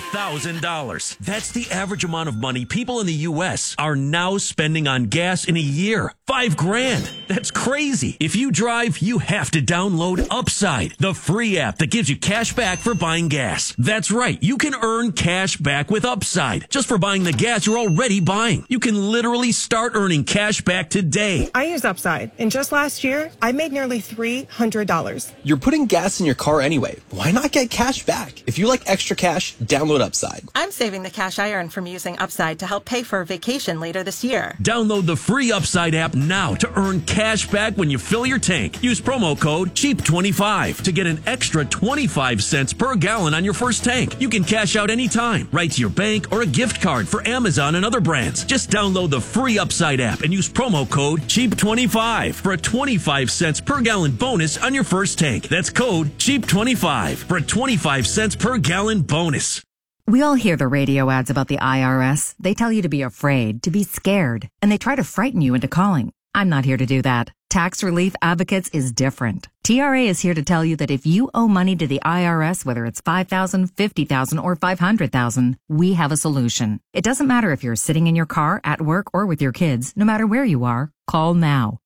$5,000. That's the average amount of money people in the U.S. are now spending on gas in a year. $5,000. That's crazy. If you drive, you have to download Upside, the free app that gives you cash back for buying gas. That's right. You can earn cash back with Upside just for buying the gas you're already buying. You can literally start earning cash back today. I use Upside, and just last year, I made nearly $300. You're putting gas in your car anyway. Why not get cash back? If you like extra cash, download Upside. I'm saving the cash I earn from using Upside to help pay for a vacation later this year. Download the free Upside app now to earn cash back when you fill your tank. Use promo code CHEAP25 to get an extra 25 cents per gallon on your first tank. You can cash out anytime, right to your bank or a gift card for Amazon and other brands. Just download the free Upside app and use promo code CHEAP25 for a 25 cents per gallon bonus on your first tank. That's code CHEAP25 for a 25 cents per gallon bonus. We all hear the radio ads about the IRS. They tell you to be afraid, to be scared, and they try to frighten you into calling. I'm not here to do that. Tax Relief Advocates is different. TRA is here to tell you that if you owe money to the IRS, whether it's $5,000, $50,000, or $500,000, we have a solution. It doesn't matter if you're sitting in your car, at work, or with your kids. No matter where you are, call now.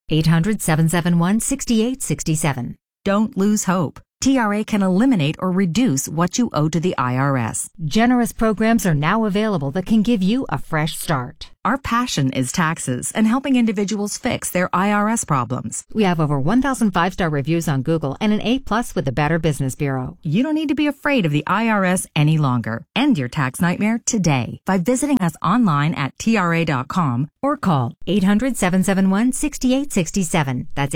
800-771-6867. Don't lose hope. TRA can eliminate or reduce what you owe to the IRS. Generous programs are now available that can give you a fresh start. Our passion is taxes and helping individuals fix their IRS problems. We have over 1,000 5-star reviews on Google and an A+ with the Better Business Bureau. You don't need to be afraid of the IRS any longer. End your tax nightmare today by visiting us online at TRA.com or call 800-771-6867. That's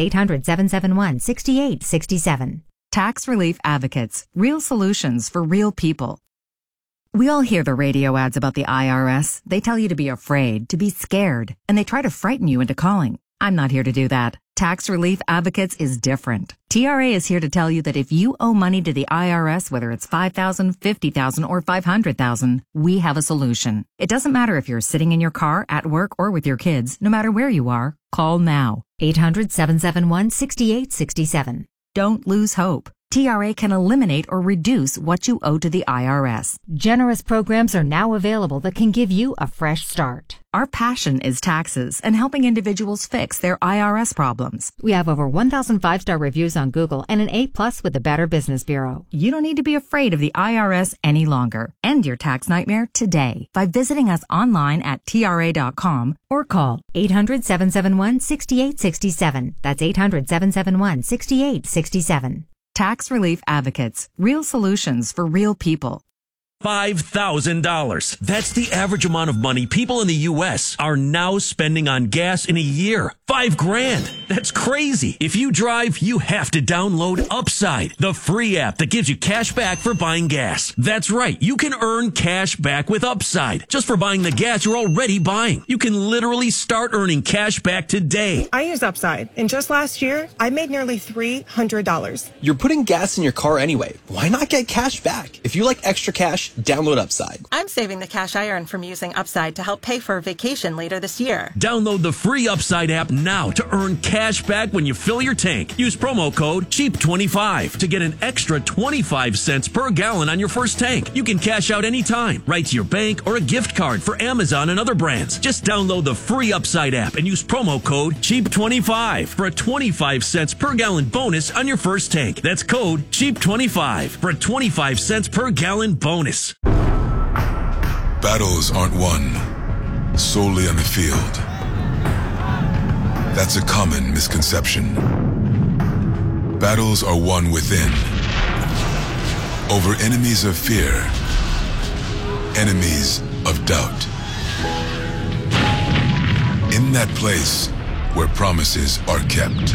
800-771-6867. Tax Relief Advocates. Real solutions for real people. We all hear the radio ads about the IRS. They tell you to be afraid, to be scared, and they try to frighten you into calling. I'm not here to do that. Tax Relief Advocates is different. TRA is here to tell you that if you owe money to the IRS, whether it's $5,000, $50,000, or $500,000, we have a solution. It doesn't matter if you're sitting in your car, at work, or with your kids. No matter where you are, call now. 800-771-6867. Don't lose hope. TRA can eliminate or reduce what you owe to the IRS. Generous programs are now available that can give you a fresh start. Our passion is taxes and helping individuals fix their IRS problems. We have over 1,000 5-star reviews on Google and an A+ with the Better Business Bureau. You don't need to be afraid of the IRS any longer. End your tax nightmare today by visiting us online at TRA.com or call 800-771-6867. That's 800-771-6867. Tax Relief Advocates. Real solutions for real people. $5,000. That's the average amount of money people in the U.S. are now spending on gas in a year. $5,000. That's crazy. If you drive, you have to download Upside, the free app that gives you cash back for buying gas. That's right. You can earn cash back with Upside just for buying the gas you're already buying. You can literally start earning cash back today. I use Upside, and just last year, I made nearly $300. You're putting gas in your car anyway. Why not get cash back? If you like extra cash, download Upside. I'm saving the cash I earn from using Upside to help pay for a vacation later this year. Download the free Upside app now to earn cash back when you fill your tank. Use promo code CHEAP25 to get an extra 25 cents per gallon on your first tank. You can cash out anytime, right to your bank or a gift card for Amazon and other brands. Just download the free Upside app and use promo code CHEAP25 for a 25 cents per gallon bonus on your first tank. That's code CHEAP25 for a 25 cents per gallon bonus. Battles aren't won solely on the field. That's a common misconception. Battles are won within, over enemies of fear, enemies of doubt. In that place where promises are kept.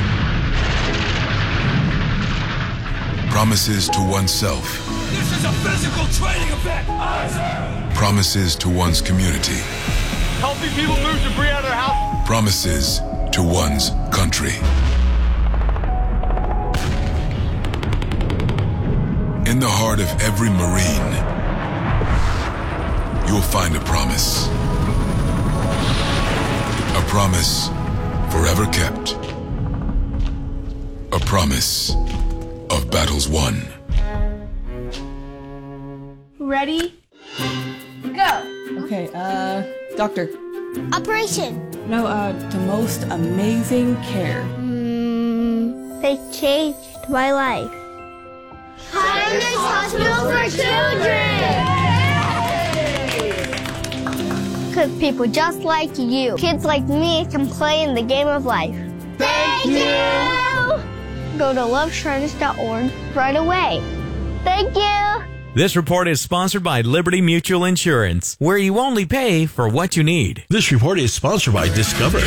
Promises to oneself. This is a physical training event! Promises to one's community. Helping people move debris out of their house. Promises to one's country. In the heart of every Marine, you'll find a promise. A promise forever kept. A promise of battles won. Ready? Go. Okay, doctor. Operation. No, the most amazing care. They changed my life. Highness Hospital for Children! Because people just like you, kids like me, can play in the game of life. Thank you! Go to loveshriners.org right away. Thank you! This report is sponsored by Liberty Mutual Insurance, where you only pay for what you need. This report is sponsored by Discover.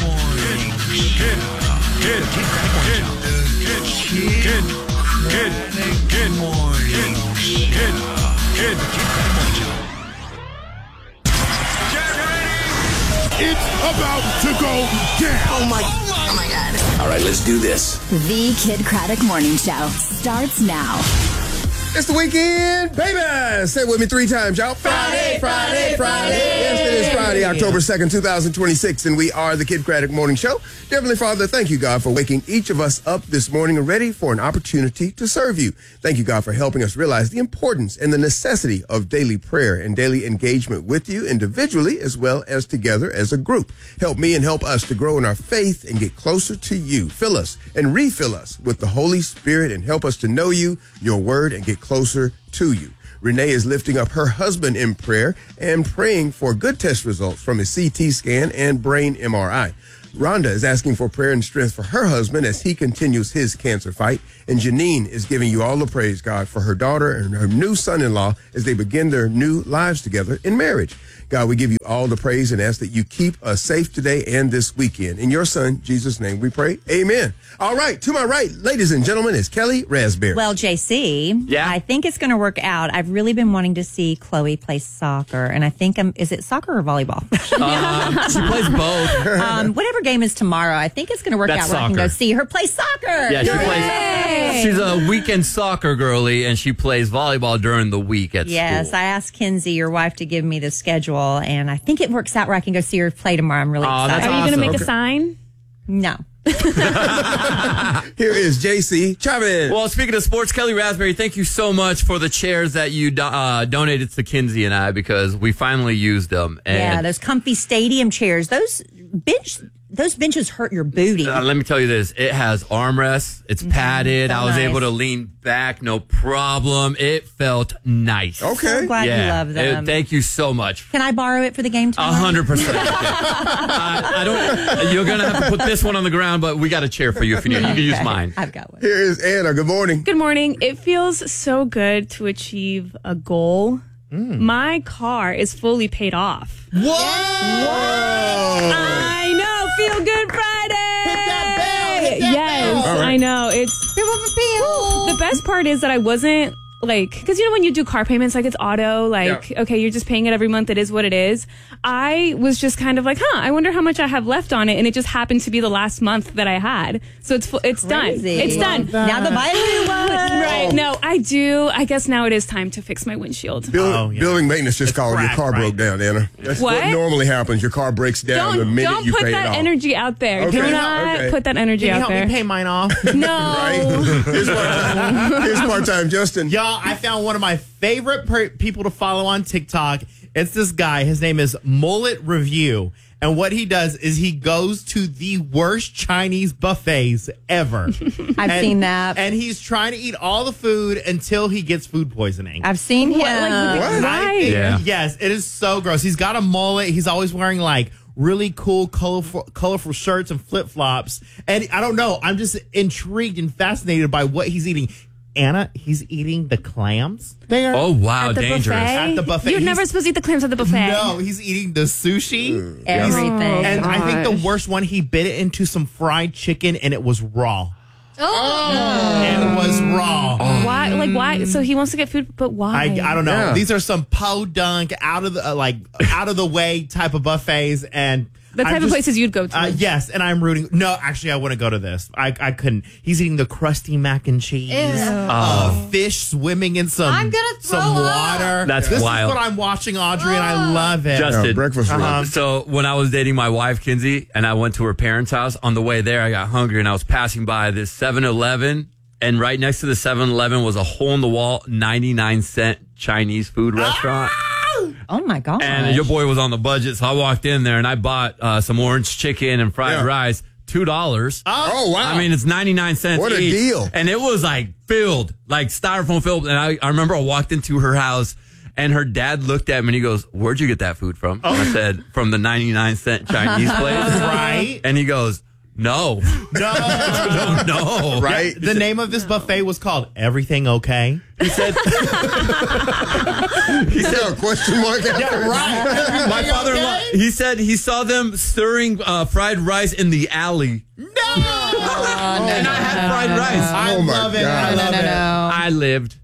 It's about to go down. Oh my God. All right, let's do this. The Kid Craddock Morning Show starts now. It's the weekend, baby! Say it with me 3 times, y'all. Friday, Friday, Friday. Yes, it is Friday, October 2nd, 2026, and we are the Kid Craddock Morning Show. Dear Heavenly Father, thank you, God, for waking each of us up this morning and ready for an opportunity to serve you. Thank you, God, for helping us realize the importance and the necessity of daily prayer and daily engagement with you individually as well as together as a group. Help me and help us to grow in our faith and get closer to you. Fill us and refill us with the Holy Spirit and help us to know you, your word, and get closer to you. Renee is lifting up her husband in prayer and praying for good test results from his CT scan and brain MRI. Rhonda is asking for prayer and strength for her husband as he continues his cancer fight. And Janine is giving you all the praise, God, for her daughter and her new son-in-law as they begin their new lives together in marriage. God, we give you all the praise and ask that you keep us safe today and this weekend. In your son, Jesus' name we pray. Amen. All right. To my right, ladies and gentlemen, is Kelly Raspberry. Well, JC, I think it's going to work out. I've really been wanting to see Chloe play soccer, and I think is it soccer or volleyball? She plays both. Whatever game is tomorrow, I think it's going to work out where I can go see her play soccer. Yeah, she plays. She's a weekend soccer girly, and she plays volleyball during the week at school. Yes, I asked Kinsey, your wife, to give me the schedule, and I think it works out where I can go see her play tomorrow. I'm really excited. Are you going to make a sign? No. Here is JC Chavez. Well, speaking of sports, Kelly Raspberry, thank you so much for the chairs that you donated to Kinsey and I, because we finally used them. And yeah, those comfy stadium chairs. Those benches hurt your booty. Let me tell you this. It has armrests. It's padded. So I was nice. able to lean back. No problem. It felt nice. Okay. So glad you love them. Thank you so much. Can I borrow it for the game tomorrow? 100%. I don't. You're going to have to put this one on the ground, but we got a chair for you if you need. You can use mine. I've got one. Here is Anna. Good morning. Good morning. It feels so good to achieve a goal. My car is fully paid off. Whoa! I know. Feel Good Friday. Yes, right. I know. It's the best part is that I wasn't because when you do car payments, it's auto, okay, you're just paying it every month. It is what it is. I was just kind of I wonder how much I have left on it. And it just happened to be the last month that I had. So it's done. It's done. Now the buy a new one. Right. No, I do. I guess now it is time to fix my windshield. Building maintenance just called your car broke down, Anna. That's what normally happens. Your car breaks down the minute you pay it off. Don't put that energy out there. Okay. Do not put that energy out there. Can you help me pay mine off? No. Right? Here's part-time Justin. Y'all, I found one of my favorite people to follow on TikTok. It's this guy. His name is Mullet Review. And what he does is he goes to the worst Chinese buffets ever. I've seen that. And he's trying to eat all the food until he gets food poisoning. I've seen him. Yes, it is so gross. He's got a mullet. He's always wearing really cool, colorful shirts and flip-flops. And I don't know. I'm just intrigued and fascinated by what he's eating. Anna, he's eating the clams there. Oh, wow, at the dangerous. Buffet? At the buffet. You're never supposed to eat the clams at the buffet. No, he's eating the sushi. Everything. And I think the worst one, he bit it into some fried chicken and it was raw. Oh. It was raw. Why? Why? So he wants to get food, but why? I don't know. Yeah. These are some podunk, out of the way type of buffets, and the type of places you'd go to. Yes, and I'm rooting. No, actually, I want to go to this. I couldn't. He's eating the crusty mac and cheese. Fish swimming in some water. That's this wild. This is what I'm watching, Audrey, and I love it. Justin, breakfast. So when I was dating my wife, Kinsey, and I went to her parents' house, on the way there, I got hungry, and I was passing by this 7-Eleven, and right next to the 7-Eleven was a hole-in-the-wall 99-cent Chinese food restaurant. Oh, my God. And your boy was on the budget, so I walked in there and I bought some orange chicken and fried rice. $2. Oh, wow. I mean, it's 99 cents What a each. deal. And it was like filled, like styrofoam filled. And I remember I walked into her house and her dad looked at me and he goes, "Where'd you get that food from?" And I said, "From the 99-cent Chinese place." Right. And he goes, No. No. Right? The name of this buffet was called Everything Okay? He said, a question mark after Yeah, right. my father-in-law, he said he saw them stirring fried rice in the alley. No! And I had fried rice. I love it. I love it. I lived.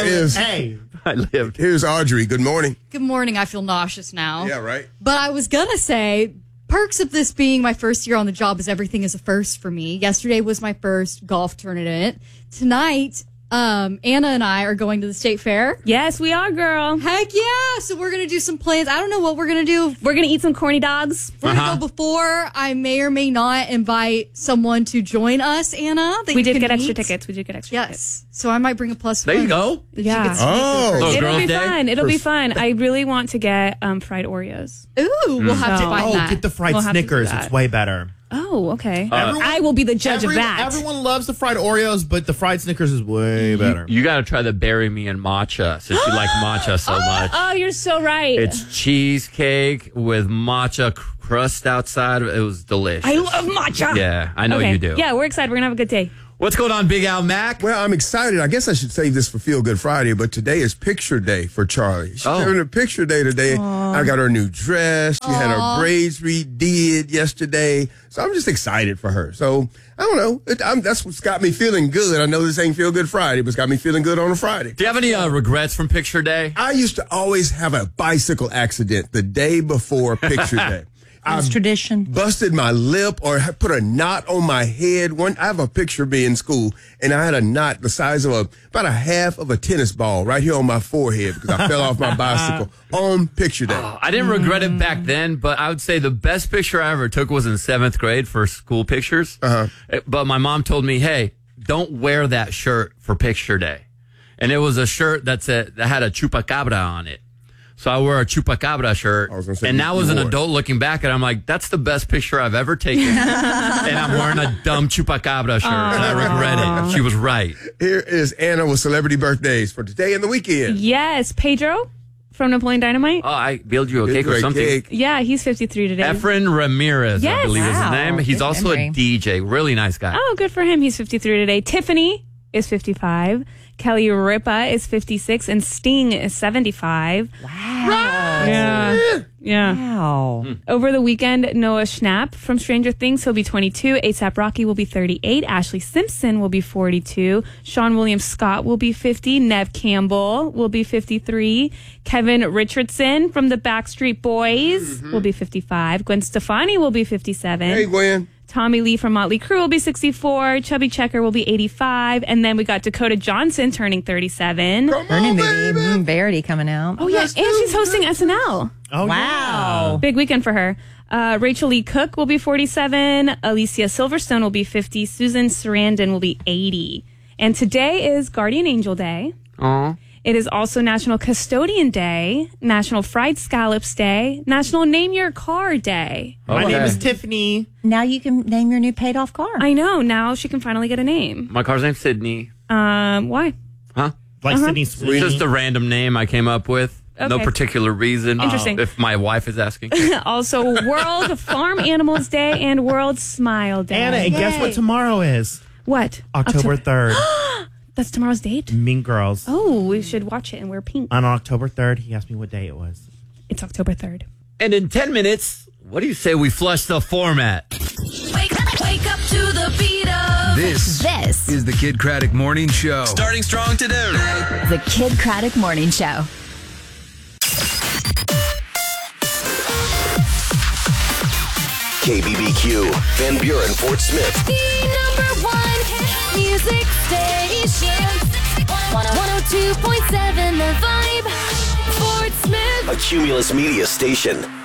I lived. Here's Audrey. Good morning. Good morning. I feel nauseous now. Yeah, right. But I was going to say, perks of this being my first year on the job is everything is a first for me. Yesterday was my first golf tournament. Tonight, Anna and I are going to the state fair. Yes, we are, girl. Heck yeah. So we're going to do some plans. I don't know what we're going to do. We're going to eat some corny dogs. We're going to go before. I may or may not invite someone to join us, Anna. We did get extra tickets. Yes. So I might bring a plus There one. you go. Yeah. It'll be fun. It'll be fun. I really want to get fried Oreos. Ooh, we'll have to find that. Get the fried Snickers. It's way better. Oh, okay. I will be the judge of that. Everyone loves the fried Oreos, but the fried Snickers is way better. You got to try the Bury Me in matcha since you like matcha so much. Oh, you're so right. It's cheesecake with matcha crust outside. It was delicious. I love matcha. Yeah, I know you do. Yeah, we're excited. We're going to have a good day. What's going on, Big Al Mac? Well, I'm excited. I guess I should save this for Feel Good Friday, but today is picture day for Charlie. She's having a picture day today. I got her new dress. She had her braids redid yesterday. So I'm just excited for her. So I don't know. That's what's got me feeling good. I know this ain't Feel Good Friday, but it's got me feeling good on a Friday. Do you have any regrets from picture day? I used to always have a bicycle accident the day before picture day. It's tradition. Busted my lip or put a knot on my head. I have a picture of me in school, and I had a knot the size of about a half of a tennis ball right here on my forehead because I fell off my bicycle on picture day. I didn't regret it back then, but I would say the best picture I ever took was in 7th grade for school pictures. But my mom told me, hey, don't wear that shirt for picture day. And it was a shirt that had a chupacabra on it. So I wore a chupacabra shirt, and now as an adult looking back at it, I'm like, that's the best picture I've ever taken. And I'm wearing a dumb chupacabra shirt, and I regret it. She was right. Here is Anna with celebrity birthdays for today and the weekend. Yes, Pedro from Napoleon Dynamite. Oh, I build you a cake or something. Cake. Yeah, he's 53 today. Efren Ramirez, Yes. I believe is his name. He's Good also memory. a DJ. Really nice guy. Oh, good for him. He's 53 today. Tiffany is 55. Kelly Ripa is 56. And Sting is 75. Wow. Yeah. Wow. Over the weekend, Noah Schnapp from Stranger Things, he'll be 22. A$AP Rocky will be 38. Ashley Simpson will be 42. Sean William Scott will be 50. Nev Campbell will be 53. Kevin Richardson from the Backstreet Boys will be 55. Gwen Stefani will be 57. Hey, Gwen. Tommy Lee from Motley Crue will be 64. Chubby Checker will be 85. And then we got Dakota Johnson turning 37. Her new movie, Verity, coming out. Oh, yeah. And she's hosting SNL. Oh, Wow. Big weekend for her. Rachel Lee Cook will be 47. Alicia Silverstone will be 50. Susan Sarandon will be 80. And today is Guardian Angel Day. Aw. It is also National Custodian Day, National Fried Scallops Day, National Name Your Car Day. My name is Tiffany. Now you can name your new paid off car. I know. Now she can finally get a name. My car's name's Sydney. Why? Huh? Like Sydney Sweeney. It's just a random name I came up with. No Okay. particular reason. Interesting. If my wife is asking. Also, World Farm Animals Day and World Smile Day. Anna, and guess what tomorrow is? What? October 3rd. That's tomorrow's date? Mean Girls. Oh, we should watch it and wear pink. On October 3rd, he asked me what day it was. It's October 3rd. And in 10 minutes, what do you say we flush the format? Wake up to the beat of This is the Kid Craddock Morning Show. Starting strong today. The Kid Craddock Morning Show. KBBQ, Van Buren, Fort Smith. the #1 hit music station. 102.7 The Vibe. Fort Smith. A Cumulus Media station.